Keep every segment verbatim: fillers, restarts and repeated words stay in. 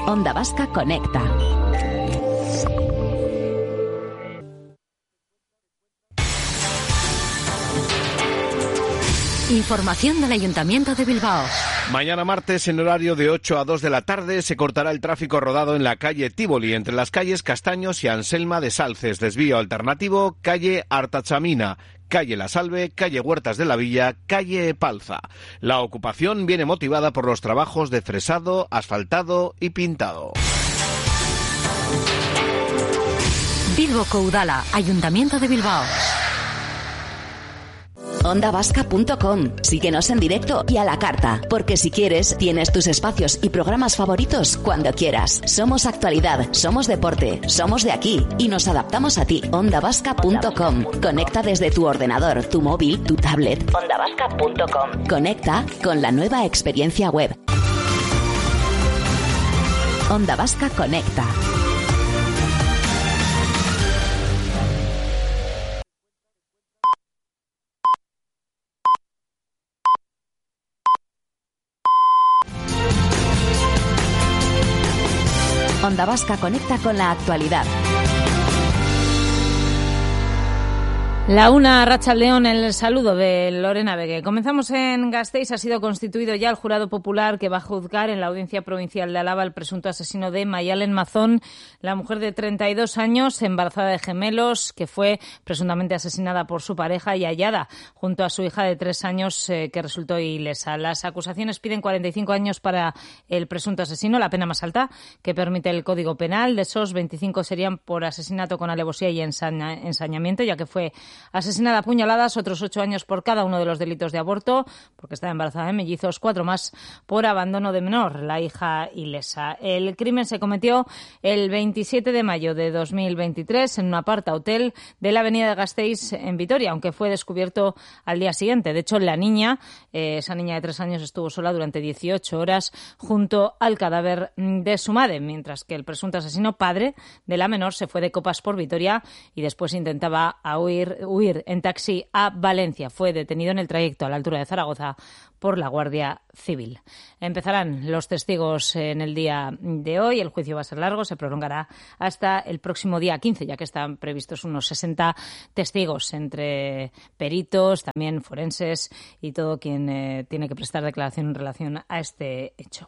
Onda Vasca Conecta. Información del Ayuntamiento de Bilbao. Mañana martes, en horario de ocho a dos de la tarde, se cortará el tráfico rodado en la calle Tívoli, entre las calles Castaños y Anselma de Salces. Desvío alternativo, calle Artachamina, calle La Salve, calle Huertas de la Villa, calle Epalza. La ocupación viene motivada por los trabajos de fresado, asfaltado y pintado. Bilboko Udala, Ayuntamiento de Bilbao. onda vasca punto com. Síguenos en directo y a la carta, porque si quieres, tienes tus espacios y programas favoritos cuando quieras. Somos actualidad, somos deporte, somos de aquí y nos adaptamos a ti. onda vasca punto com. Conecta desde tu ordenador, tu móvil, tu tablet. onda vasca punto com. Conecta con la nueva experiencia web. Onda Vasca Conecta. Onda Vasca Conecta con la actualidad. La una, Arratsaldeon, el saludo de Lorena Begue. Comenzamos en Gasteiz. Ha sido constituido ya el jurado popular que va a juzgar en la Audiencia Provincial de Álava el presunto asesino de Mayalen Mazón, la mujer de treinta y dos años, embarazada de gemelos, que fue presuntamente asesinada por su pareja y hallada junto a su hija de tres años, eh, que resultó ilesa. Las acusaciones piden cuarenta y cinco años para el presunto asesino, la pena más alta que permite el Código Penal. De esos, veinticinco serían por asesinato con alevosía y ensaña, ensañamiento, ya que fue asesinada a puñaladas, otros ocho años por cada uno de los delitos de aborto, porque estaba embarazada de mellizos, cuatro más por abandono de menor, la hija ilesa. El crimen se cometió el veintisiete de mayo de dos mil veintitrés en un aparta hotel de la avenida de Gasteiz en Vitoria, aunque fue descubierto al día siguiente. De hecho, la niña, eh, esa niña de tres años, estuvo sola durante dieciocho horas junto al cadáver de su madre, mientras que el presunto asesino, padre de la menor, se fue de copas por Vitoria y después intentaba huir huir en taxi a Valencia. Fue detenido en el trayecto a la altura de Zaragoza por la Guardia Civil. Empezarán los testigos en el día de hoy. El juicio va a ser largo, se prolongará hasta el próximo día quince, ya que están previstos unos sesenta testigos, entre peritos, también forenses y todo quien eh, tiene que prestar declaración en relación a este hecho.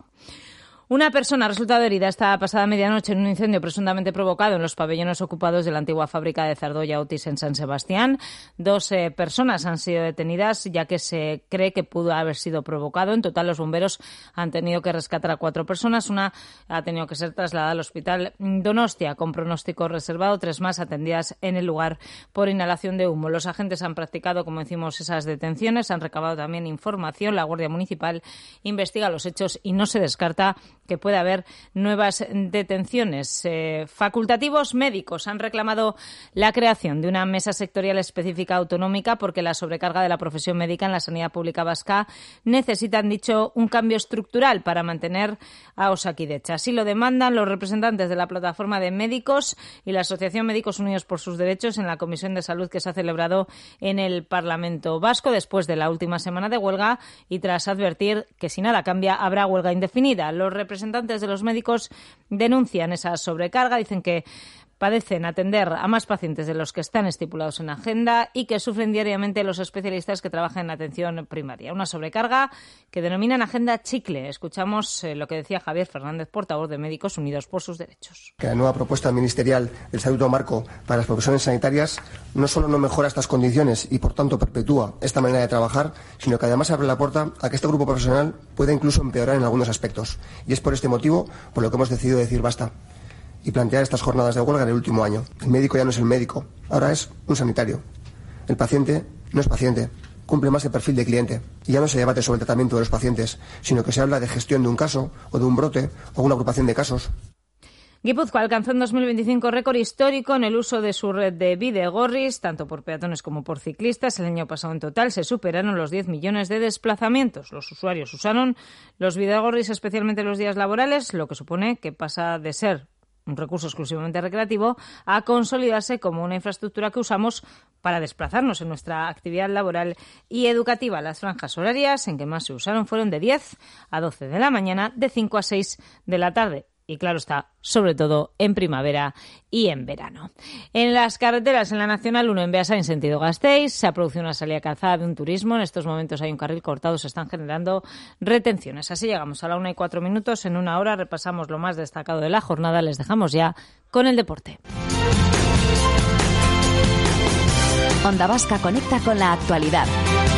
Una persona ha resultado herida esta pasada medianoche en un incendio presuntamente provocado en los pabellones ocupados de la antigua fábrica de Zardoya Otis en San Sebastián. Dos eh, personas han sido detenidas, ya que se cree que pudo haber sido provocado. En total, los bomberos han tenido que rescatar a cuatro personas. Una ha tenido que ser trasladada al hospital Donostia con pronóstico reservado. Tres más atendidas en el lugar por inhalación de humo. Los agentes han practicado, como decimos, esas detenciones. Han recabado también información. La Guardia Municipal investiga los hechos y no se descarta que puede haber nuevas detenciones. Eh, facultativos médicos han reclamado la creación de una mesa sectorial específica autonómica porque la sobrecarga de la profesión médica en la sanidad pública vasca necesita, han dicho, un cambio estructural para mantener a Osakidetza. Así lo demandan los representantes de la plataforma de médicos y la Asociación Médicos Unidos por sus Derechos en la Comisión de Salud que se ha celebrado en el Parlamento Vasco después de la última semana de huelga y tras advertir que si nada cambia habrá huelga indefinida. Los representantes de los médicos denuncian esa sobrecarga, dicen que padecen atender a más pacientes de los que están estipulados en la agenda y que sufren diariamente los especialistas que trabajan en atención primaria. Una sobrecarga que denominan agenda chicle. Escuchamos eh, lo que decía Javier Fernández, portavoz de Médicos Unidos por sus Derechos. Que la nueva propuesta ministerial del Estatuto Marco para las profesiones sanitarias no solo no mejora estas condiciones y, por tanto, perpetúa esta manera de trabajar, sino que además abre la puerta a que este grupo profesional pueda incluso empeorar en algunos aspectos. Y es por este motivo por lo que hemos decidido decir basta y plantear estas jornadas de huelga en el último año. El médico ya no es el médico, ahora es un sanitario. El paciente no es paciente, cumple más el perfil de cliente. Y ya no se debate sobre el tratamiento de los pacientes, sino que se habla de gestión de un caso, o de un brote, o una agrupación de casos. Guipúzcoa alcanzó en dos mil veinticinco récord histórico en el uso de su red de bidegorris, tanto por peatones como por ciclistas. El año pasado en total se superaron los diez millones de desplazamientos. Los usuarios usaron los bidegorris especialmente los días laborales, lo que supone que pasa de ser un recurso exclusivamente recreativo, a consolidarse como una infraestructura que usamos para desplazarnos en nuestra actividad laboral y educativa. Las franjas horarias en que más se usaron fueron de diez a doce de la mañana, de cinco a seis de la tarde. y claro está, sobre todo en primavera y en verano. En las carreteras, en la Nacional uno en Beasain, sentido Gasteiz, se ha producido una salida calzada de un turismo. En estos momentos hay un carril cortado, se están generando retenciones. Así llegamos a la una y cuatro minutos. En una hora repasamos lo más destacado de la jornada. Les dejamos ya con el deporte. Onda Vasca conecta con la actualidad.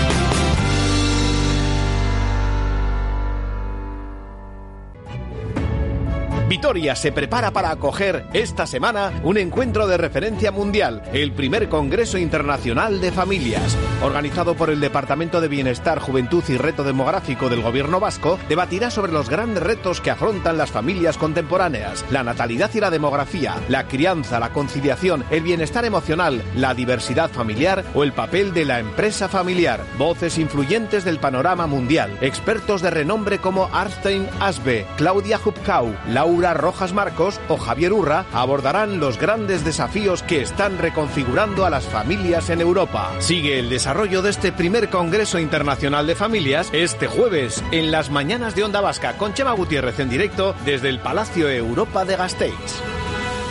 Vitoria se prepara para acoger esta semana un encuentro de referencia mundial, el primer Congreso Internacional de Familias. Organizado por el Departamento de Bienestar, Juventud y Reto Demográfico del Gobierno vasco, debatirá sobre los grandes retos que afrontan las familias contemporáneas, la natalidad y la demografía, la crianza, la conciliación, el bienestar emocional, la diversidad familiar o el papel de la empresa familiar. Voces influyentes del panorama mundial, expertos de renombre como Arstein Asbe, Claudia Hupkau, Laura Rojas Marcos o Javier Urra abordarán los grandes desafíos que están reconfigurando a las familias en Europa. Sigue el desarrollo de este primer Congreso Internacional de Familias este jueves en las mañanas de Onda Vasca con Chema Gutiérrez en directo desde el Palacio Europa de Gasteiz.